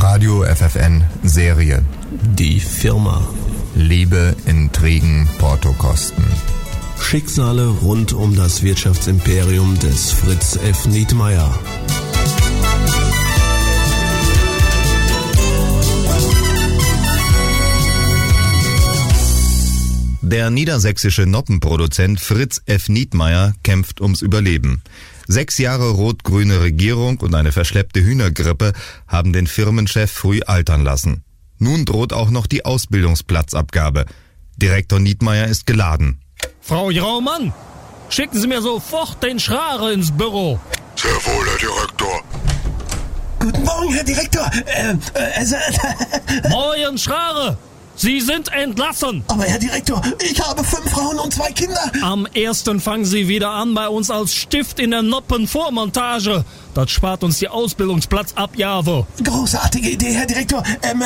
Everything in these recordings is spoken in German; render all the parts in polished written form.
Radio FFN Serie. Die Firma. Liebe, Intrigen, Portokosten. Schicksale rund um das Wirtschaftsimperium des Fritz F. Nietmeyer. Der niedersächsische Noppenproduzent Fritz F. Nietmeyer kämpft ums Überleben. 6 Jahre rot-grüne Regierung und eine verschleppte Hühnergrippe haben den Firmenchef früh altern lassen. Nun droht auch noch die Ausbildungsplatzabgabe. Direktor Nietmeyer ist geladen. Frau Jaumann, schicken Sie mir sofort den Schrare ins Büro. Sehr wohl, Herr Direktor. Guten Morgen, Herr Direktor. Moin, Schrare. Sie sind entlassen. Aber Herr Direktor, ich habe 5 Frauen und 2 Kinder. Am 1. fangen Sie wieder an bei uns als Stift in der Noppenvormontage. Das spart uns die Ausbildungsplatzabgabe. Großartige Idee, Herr Direktor.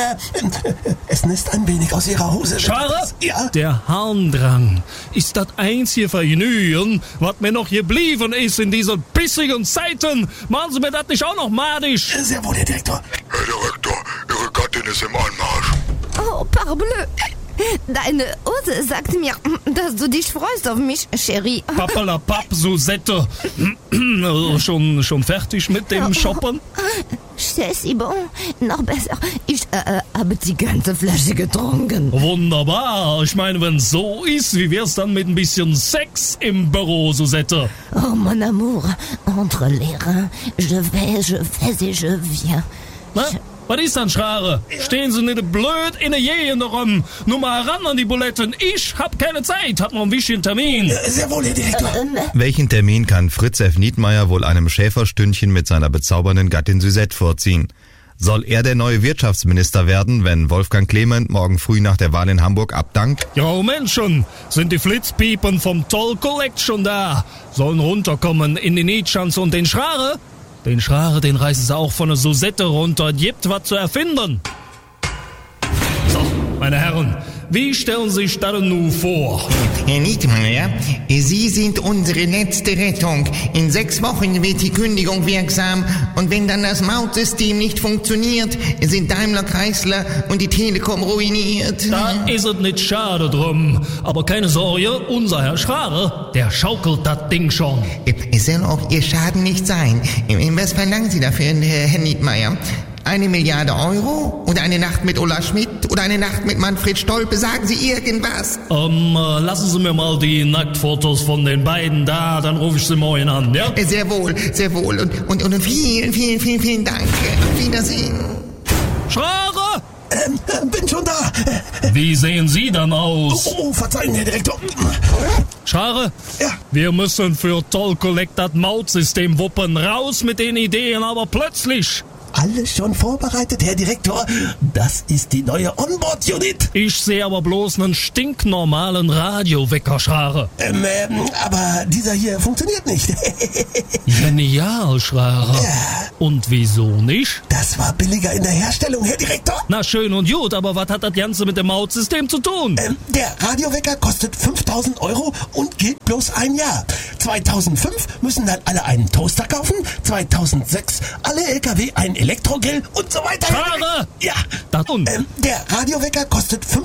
Es ist ein wenig aus Ihrer Hose. Schrare? Ja? Der Harndrang ist das einzige Vergnügen, was mir noch geblieben ist in diesen bissigen Zeiten. Machen Sie mir das nicht auch noch madisch? Sehr wohl, Herr Direktor. Herr Direktor, Ihre Gattin ist im Anmarsch. Oh, parbleu. Deine Hose sagt mir, dass du dich freust auf mich, Chérie. Pappelapapp, Susette. Schon fertig mit dem Shoppen? C'est bon. Noch besser. Ich habe die ganze Flasche getrunken. Wunderbar. Ich meine, wenn es so ist, wie wär's dann mit ein bisschen Sex im Büro, Susette? Oh, mon amour. Entre les reins. Je vais et je viens. Na? Was ist dann, Schrare? Stehen Sie nicht blöd in der Gegend rum. Nur mal ran an die Buletten. Ich hab keine Zeit. Hab noch einen wichtigen Termin. Sehr wohl, Herr Direktor. Welchen Termin kann Fritz F. Nietmeyer wohl einem Schäferstündchen mit seiner bezaubernden Gattin Suzette vorziehen? Soll er der neue Wirtschaftsminister werden, wenn Wolfgang Clement morgen früh nach der Wahl in Hamburg abdankt? Ja, Menschen, sind die Flitzpiepen vom Toll Collect schon da? Sollen runterkommen in die Nietschanze und den Schrare? Den Schrare, den reißen sie auch von der Susette runter. Gibt was zu erfinden. So, meine Herren, wie stellen Sie sich das nun vor? Herr Nietmeyer, Sie sind unsere letzte Rettung. In 6 Wochen wird die Kündigung wirksam. Und wenn dann das Mautsystem nicht funktioniert, sind Daimler, Chrysler und die Telekom ruiniert. Da ist es nicht schade drum. Aber keine Sorge, unser Herr Schrare, der schaukelt das Ding schon. Es soll auch Ihr Schaden nicht sein. Was verlangen Sie dafür, Herr Nietmeyer? 1 Milliarde Euro? Oder eine Nacht mit Ulla Schmidt? Oder eine Nacht mit Manfred Stolpe? Sagen Sie irgendwas? Lassen Sie mir mal die Nacktfotos von den beiden da, dann rufe ich Sie morgen an, ja? Sehr wohl, sehr wohl. Und vielen Dank. Auf Wiedersehen. Schrare! Bin schon da. Wie sehen Sie dann aus? Oh, verzeihen, Herr Direktor. Schrare? Ja. Wir müssen für Toll Collect das Mautsystem wuppen. Raus mit den Ideen, aber plötzlich. Alles schon vorbereitet, Herr Direktor. Das ist die neue Onboard-Unit. Ich sehe aber bloß einen stinknormalen Radiowecker, Schrare. Aber dieser hier funktioniert nicht. Genial, Schrare. Ja. Und wieso nicht? Das war billiger in der Herstellung, Herr Direktor. Na schön und gut, aber was hat das Ganze mit dem Mautsystem zu tun? Der Radiowecker kostet 5.000 € und gilt bloß ein Jahr. 2005 müssen dann alle einen Toaster kaufen, 2006 alle LKW ein Elektrogrill und so weiter. Schrare! Ja. Das und? Der Radiowecker kostet